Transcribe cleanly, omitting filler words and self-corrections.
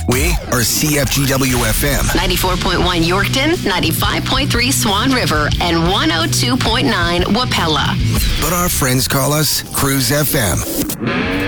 We are CFGW-FM. 94.1 Yorkton, 95.3 Swan River, and 102.9 Wapella. But our friends call us Cruise FM.